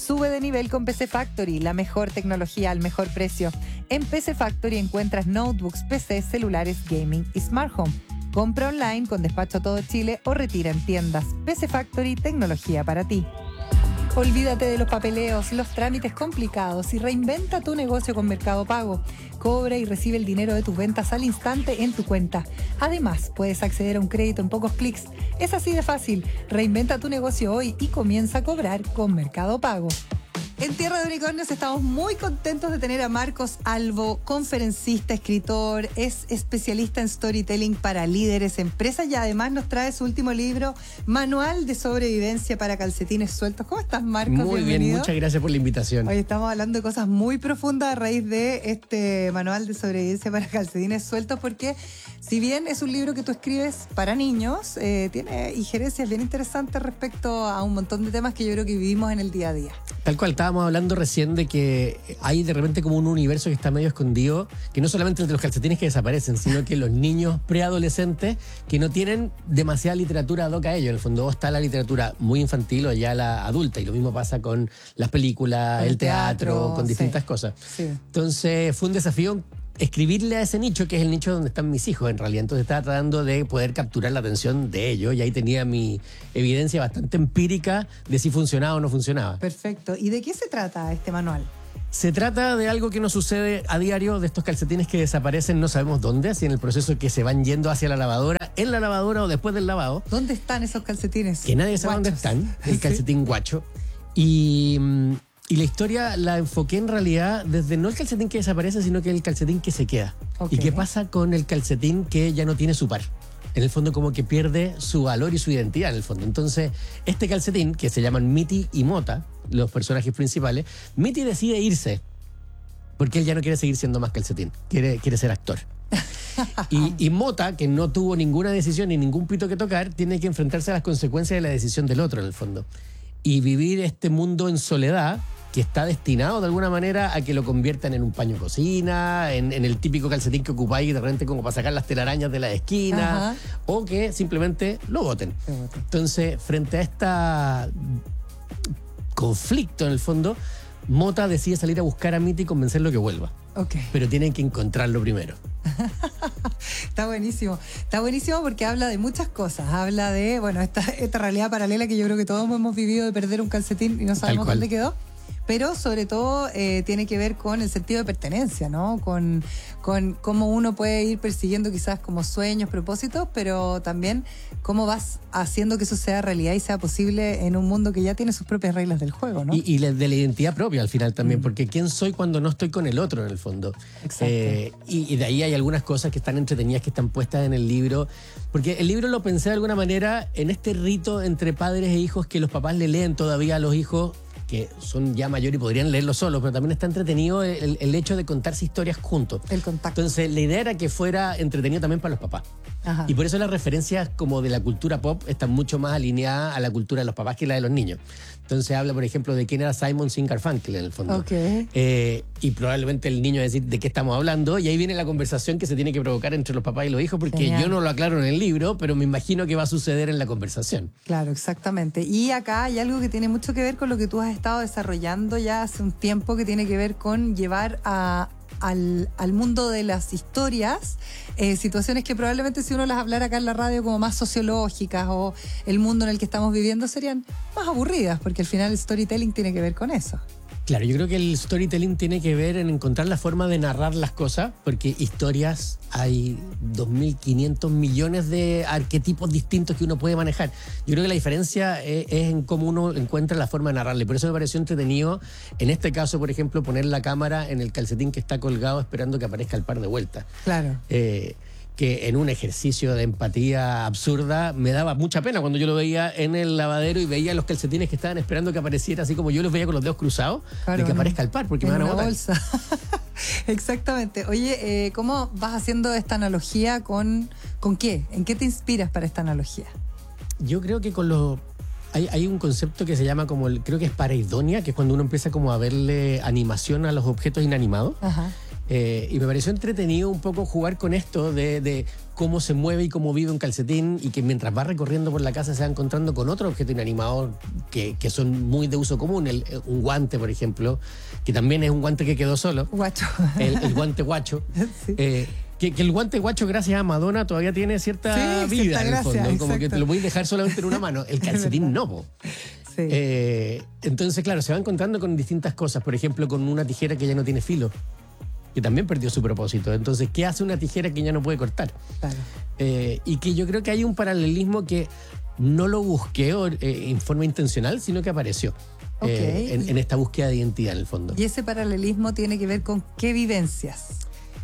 Sube de nivel con PC Factory, la mejor tecnología al mejor precio. En PC Factory encuentras notebooks, PCs, celulares, gaming y smart home. Compra online con despacho a todo Chile o retira en tiendas. PC Factory, tecnología para ti. Olvídate de los papeleos, los trámites complicados y reinventa tu negocio con Mercado Pago. Cobra y recibe el dinero de tus ventas al instante en tu cuenta. Además, puedes acceder a un crédito en pocos clics. Es así de fácil. Reinventa tu negocio hoy y comienza a cobrar con Mercado Pago. En Tierra de Unicornios estamos muy contentos de tener a Marcos Albo, conferencista, escritor, es especialista en storytelling para líderes, empresas y además nos trae su último libro, Manual de Sobrevivencia para Calcetines Sueltos. ¿Cómo estás, Marcos? Muy bien, muchas gracias por la invitación. Hoy estamos hablando de cosas muy profundas a raíz de este Manual de Sobrevivencia para Calcetines Sueltos, porque si bien es un libro que tú escribes para niños, tiene injerencias bien interesantes respecto a un montón de temas que yo creo que vivimos en el día a día. Tal cual, estábamos hablando recién de que hay de repente como un universo que está medio escondido, que no solamente entre los calcetines que desaparecen, sino que los niños preadolescentes que no tienen demasiada literatura ad hoc a ellos. En el fondo está la literatura muy infantil o ya la adulta, y lo mismo pasa con las películas, el teatro, con distintas cosas. Sí. Entonces fue un desafío escribirle a ese nicho, que es el nicho donde están mis hijos en realidad. Entonces estaba tratando de poder capturar la atención de ellos, y ahí tenía mi evidencia bastante empírica de si funcionaba o no funcionaba. Perfecto. ¿Y de qué se trata este manual? Se trata de algo que nos sucede a diario, de estos calcetines que desaparecen no sabemos dónde, si en el proceso que se van yendo hacia la lavadora, en la lavadora o después del lavado. ¿Dónde están esos calcetines? Que nadie sabe dónde están, el calcetín guacho. Y la historia la enfoqué en realidad desde no el calcetín que desaparece, sino que el calcetín que se queda. Okay. ¿Y qué pasa con el calcetín que ya no tiene su par? En el fondo como que pierde su valor y su identidad en el fondo. Entonces, este calcetín, que se llaman Mitty y Mota, los personajes principales, Mitty decide irse porque él ya no quiere seguir siendo más calcetín, quiere ser actor. Y Mota, que no tuvo ninguna decisión ni ningún pito que tocar, tiene que enfrentarse a las consecuencias de la decisión del otro en el fondo. Y vivir este mundo en soledad, que está destinado de alguna manera a que lo conviertan en un paño de cocina, en el típico calcetín que ocupáis de repente como para sacar las telarañas de la esquina, o que simplemente lo boten. Entonces, frente a este conflicto en el fondo, Mota decide salir a buscar a Mitty y convencerlo que vuelva. Okay. Pero tienen que encontrarlo primero. Está buenísimo. Está buenísimo porque habla de muchas cosas. Habla de, bueno, esta realidad paralela que yo creo que todos hemos vivido, de perder un calcetín y no sabemos dónde quedó. Pero sobre todo tiene que ver con el sentido de pertenencia, ¿no? Con cómo uno puede ir persiguiendo quizás como sueños, propósitos, pero también cómo vas haciendo que eso sea realidad y sea posible en un mundo que ya tiene sus propias reglas del juego, ¿no? Y de la identidad propia al final también, porque ¿quién soy cuando no estoy con el otro en el fondo? Exacto. Y de ahí hay algunas cosas que están entretenidas, que están puestas en el libro, porque el libro lo pensé de alguna manera en este rito entre padres e hijos, que los papás le leen todavía a los hijos que son ya mayores y podrían leerlo solos, pero también está entretenido el hecho de contarse historias juntos. El contacto. Entonces, la idea era que fuera entretenido también para los papás. Ajá. Y por eso las referencias como de la cultura pop están mucho más alineadas a la cultura de los papás que la de los niños. Entonces habla, por ejemplo, de quién era Simon Sin Garfunkel en el fondo. Okay. Y probablemente el niño va a decir de qué estamos hablando, y ahí viene la conversación que se tiene que provocar entre los papás y los hijos, porque yo no lo aclaro en el libro, pero me imagino que va a suceder en la conversación. Claro, exactamente. Y acá hay algo que tiene mucho que ver con lo que tú has estado desarrollando ya hace un tiempo, que tiene que ver con llevar al mundo de las historias, situaciones que probablemente si uno las hablara acá en la radio como más sociológicas, o el mundo en el que estamos viviendo, serían más aburridas, porque al final el storytelling tiene que ver con eso. Claro, yo creo que el storytelling tiene que ver en encontrar la forma de narrar las cosas, porque historias hay 2.500 millones de arquetipos distintos que uno puede manejar. Yo creo que la diferencia es en cómo uno encuentra la forma de narrarle. Por eso me pareció entretenido, en este caso, por ejemplo, poner la cámara en el calcetín que está colgado esperando que aparezca el par de vueltas. Claro. Que en un ejercicio de empatía absurda me daba mucha pena cuando yo lo veía en el lavadero y veía los calcetines que estaban esperando que apareciera, así como yo los veía con los dedos cruzados, claro, de que aparezca el par, porque me van a botar. Bolsa. Exactamente. Oye, ¿cómo vas haciendo esta analogía con qué? ¿En qué te inspiras para esta analogía? Yo creo que hay un concepto que se llama como, creo que es pareidonia, que es cuando uno empieza como a verle animación a los objetos inanimados. Ajá. Y me pareció entretenido un poco jugar con esto de cómo se mueve y cómo vive un calcetín, y que mientras va recorriendo por la casa se va encontrando con otros objetos inanimados que son muy de uso común. Un guante, por ejemplo, que también es un guante que quedó solo. Guacho. El guante guacho. Sí. Que el guante guacho, gracias a Madonna, todavía tiene cierta vida cierta en el gracia, fondo. Como exacto. que te lo voy a dejar solamente en una mano. El calcetín no, po. Sí. Entonces, claro, se va encontrando con distintas cosas. Por ejemplo, con una tijera que ya no tiene filo, que también perdió su propósito. Entonces, ¿qué hace una tijera que ya no puede cortar? Claro. Y que yo creo que hay un paralelismo que no lo busqué en forma intencional, sino que apareció en esta búsqueda de identidad, en el fondo. ¿Y ese paralelismo tiene que ver con qué vivencias?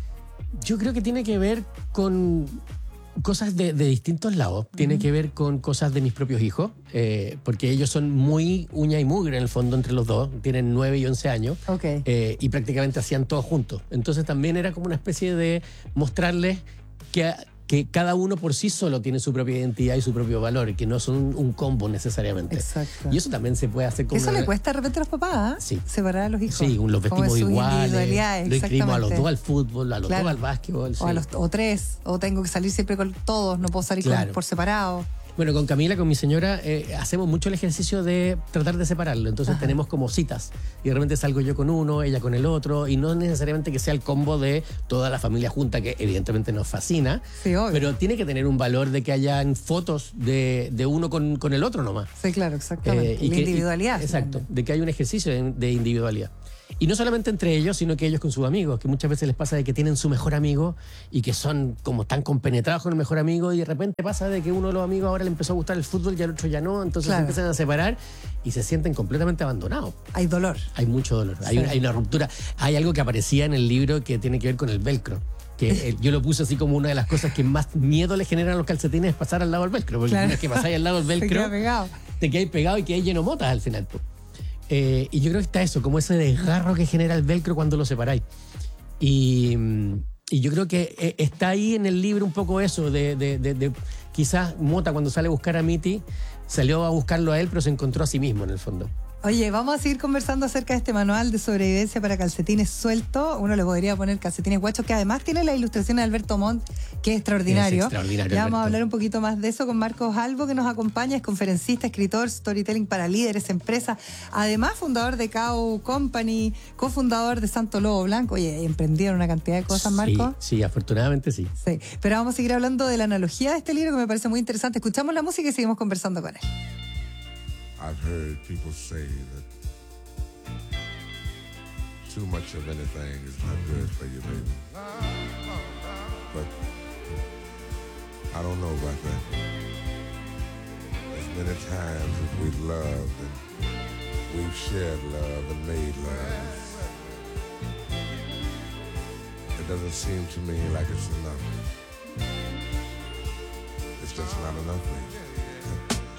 Yo creo que tiene que ver con cosas de distintos lados. Tiene que ver con cosas de mis propios hijos, porque ellos son muy uña y mugre en el fondo entre los dos. Tienen 9 y 11 años. Y prácticamente hacían todo juntos. Entonces también era como una especie de mostrarles que cada uno por sí solo tiene su propia identidad y su propio valor, y que no son un combo necesariamente. Exacto. Y eso también se puede hacer con Eso le cuesta de repente a los papás, ¿eh? Sí. Separar a los hijos. Sí, los vestimos iguales. Lo inscribimos a los dos al fútbol, a los dos al básquetbol. Sí. O tres, o tengo que salir siempre con todos, no puedo salir por separado. Bueno, con Camila, con mi señora, hacemos mucho el ejercicio de tratar de separarlo. Entonces tenemos como citas. Y de repente salgo yo con uno, ella con el otro. Y no necesariamente que sea el combo de toda la familia junta, que evidentemente nos fascina. Sí, obvio. Pero tiene que tener un valor de que hayan fotos de uno con el otro nomás. Sí, claro, exactamente. La individualidad. Exacto, de que hay un ejercicio de individualidad. Y no solamente entre ellos, sino que ellos con sus amigos, que muchas veces les pasa de que tienen su mejor amigo y que son como tan compenetrados con el mejor amigo, y de repente pasa de que uno de los amigos ahora le empezó a gustar el fútbol y al otro ya no, entonces se empiezan a separar y se sienten completamente abandonados. Hay dolor. Hay mucho dolor, hay una ruptura. Hay algo que aparecía en el libro que tiene que ver con el velcro. Que yo lo puse así como una de las cosas que más miedo le generan a los calcetines, es pasar al lado del velcro, porque una vez que pasáis al lado del velcro, te quedáis pegado y quedáis lleno de motas al final. Y yo creo que está eso, como ese desgarro que genera el velcro cuando lo separáis. Y yo creo que está ahí en el libro un poco eso, de quizás Mota, cuando sale a buscar a Mitty, salió a buscarlo a él, pero se encontró a sí mismo en el fondo. Oye, vamos a seguir conversando acerca de este manual de sobrevivencia para calcetines sueltos. Uno le podría poner calcetines guachos, que además tiene la ilustración de Alberto Montt, que es extraordinario. Ya vamos a hablar un poquito más de eso con Marcos Albo, que nos acompaña, es conferencista, escritor, storytelling para líderes, empresas, además fundador de Cow Company, cofundador de Santo Lobo Blanco. Oye, emprendieron una cantidad de cosas, Marcos. Sí, afortunadamente sí. Sí, pero vamos a seguir hablando de la analogía de este libro, que me parece muy interesante. Escuchamos la música y seguimos conversando con él. I've heard people say that too much of anything is not good for you, baby. But I don't know about that. As many times as we've loved and we've shared love and made love, it doesn't seem to me like it's enough. It's just not enough, baby.